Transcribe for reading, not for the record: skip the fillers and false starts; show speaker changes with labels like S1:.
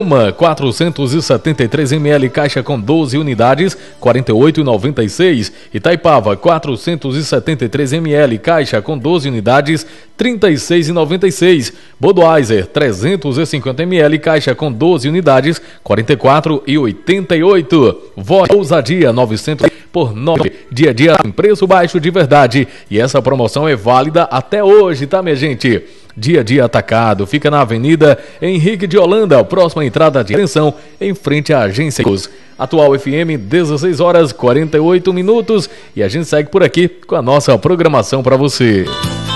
S1: Uma 473 ml caixa com 12 unidades, R$ 48,96. Itaipava, 473 ml caixa com 12 unidades, R$ 36,96. Budweiser, 350 ml caixa com 12 unidades, R$ 44,88. Vodka Ousadia, 900 por 9. Dia a dia em preço baixo de verdade. E essa promoção é válida até hoje, tá, minha gente? Dia a dia atacado, fica na Avenida Henrique de Holanda, próxima entrada de atenção, em frente à agência. Atual FM, 16 horas 48 minutos. E a gente segue por aqui com a nossa programação para você.